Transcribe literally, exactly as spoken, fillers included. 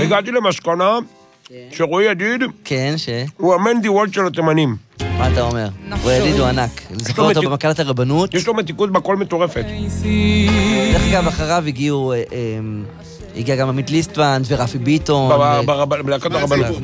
הגעתי למסקנה שרועי ידיד, כן, ש... הוא המנדי וולד של התימנים. מה אתה אומר? רועי ידיד הוא ענק. אני זוכר אותו במקהלת הרבנות. יש לו מתיקות בכל מטורפת. דרך אגב, אחריו הגיעו... הגיע גם עמית ליסטוונד ורפי ביטון. בלהקת הרבנות.